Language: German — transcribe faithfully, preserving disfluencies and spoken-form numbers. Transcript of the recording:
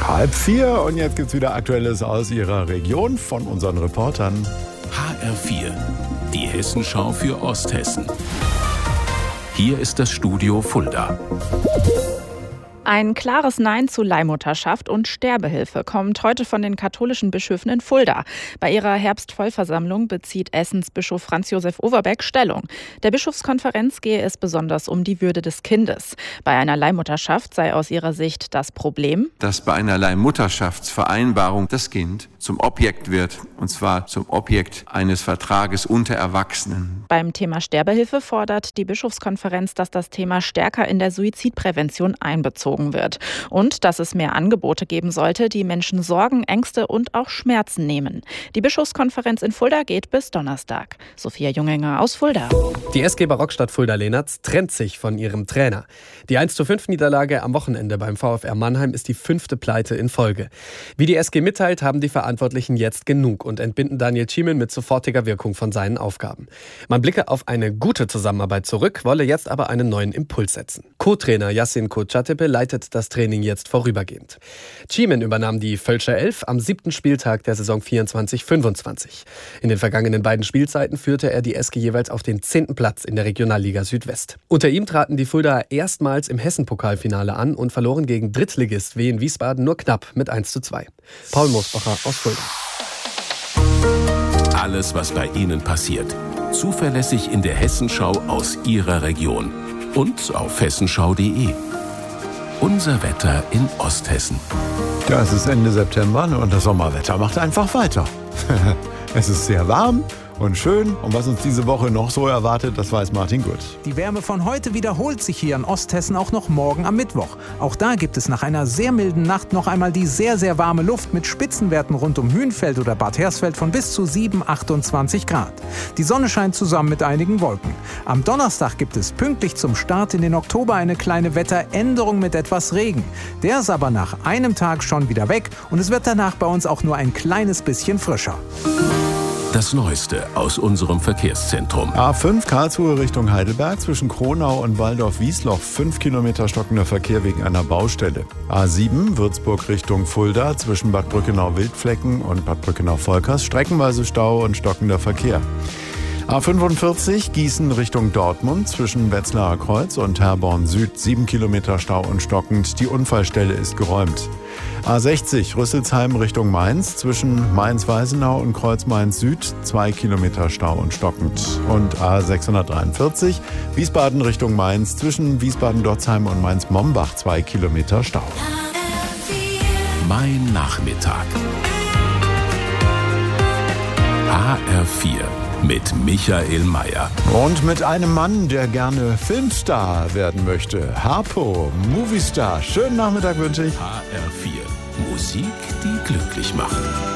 Halb vier und jetzt gibt's wieder Aktuelles aus Ihrer Region von unseren Reportern. H R vier, die Hessenschau für Osthessen. Hier ist das Studio Fulda. Ein klares Nein zu Leihmutterschaft und Sterbehilfe kommt heute von den katholischen Bischöfen in Fulda. Bei ihrer Herbstvollversammlung bezieht Essens Bischof Franz Josef Overbeck Stellung. Der Bischofskonferenz gehe es besonders um die Würde des Kindes. Bei einer Leihmutterschaft sei aus ihrer Sicht das Problem, dass bei einer Leihmutterschaftsvereinbarung das Kind zum Objekt wird, und zwar zum Objekt eines Vertrages unter Erwachsenen. Beim Thema Sterbehilfe fordert die Bischofskonferenz, dass das Thema stärker in der Suizidprävention einbezogen wird und dass es mehr Angebote geben sollte, die Menschen Sorgen, Ängste und auch Schmerzen nehmen. Die Bischofskonferenz in Fulda geht bis Donnerstag. Sophia Junginger aus Fulda. Die S G Barockstadt Fulda-Lehnertz trennt sich von ihrem Trainer. Die eins zu fünf Niederlage am Wochenende beim VfR Mannheim ist die fünfte Pleite in Folge. Wie die S G mitteilt, haben die Verantwortlichen jetzt genug und entbinden Daniel Thiemann mit sofortiger Wirkung von seinen Aufgaben. Man blicke auf eine gute Zusammenarbeit zurück, wolle jetzt aber einen neuen Impuls setzen. Co-Trainer Yassin Kocatepe leitet das Training jetzt vorübergehend. Thiemann übernahm die Völscher Elf am siebten Spieltag der Saison vierundzwanzig fünfundzwanzig. In den vergangenen beiden Spielzeiten führte er die S G jeweils auf den zehnten Platz in der Regionalliga Südwest. Unter ihm traten die Fuldaer erstmals im Hessen-Pokalfinale an und verloren gegen Drittligist Wien Wiesbaden nur knapp mit eins zu zwei. Paul Mosbacher aus Fulda. Alles, was bei Ihnen passiert, zuverlässig in der Hessenschau aus Ihrer Region und auf hessenschau punkt de. Unser Wetter in Osthessen. Ja, es ist Ende September und das Sommerwetter macht einfach weiter. Es ist sehr warm und schön. Und was uns diese Woche noch so erwartet, das weiß Martin Gut. Die Wärme von heute wiederholt sich hier in Osthessen auch noch morgen am Mittwoch. Auch da gibt es nach einer sehr milden Nacht noch einmal die sehr, sehr warme Luft mit Spitzenwerten rund um Hünfeld oder Bad Hersfeld von bis zu sieben, achtundzwanzig Grad. Die Sonne scheint zusammen mit einigen Wolken. Am Donnerstag gibt es pünktlich zum Start in den Oktober eine kleine Wetteränderung mit etwas Regen. Der ist aber nach einem Tag schon wieder weg und es wird danach bei uns auch nur ein kleines bisschen frischer. Das Neueste aus unserem Verkehrszentrum. A fünf Karlsruhe Richtung Heidelberg zwischen Kronau und Waldorf-Wiesloch. fünf Kilometer stockender Verkehr wegen einer Baustelle. A sieben Würzburg Richtung Fulda zwischen Bad Brückenau-Wildflecken und Bad Brückenau-Volkers. Streckenweise Stau und stockender Verkehr. A fünfundvierzig Gießen Richtung Dortmund zwischen Wetzlarer Kreuz und Herborn Süd. sieben Kilometer Stau und stockend. Die Unfallstelle ist geräumt. A sechzig Rüsselsheim Richtung Mainz zwischen Mainz-Weisenau und Kreuz-Mainz Süd. zwei Kilometer Stau und stockend. Und A sechshundertdreiundvierzig Wiesbaden Richtung Mainz zwischen Wiesbaden-Dotzheim und Mainz-Mombach. zwei Kilometer Stau. Mein Nachmittag. H R vier mit Michael Mayer. Und mit einem Mann, der gerne Filmstar werden möchte. Harpo, Moviestar. Schönen Nachmittag wünsche ich. H R vier. Musik, die glücklich macht.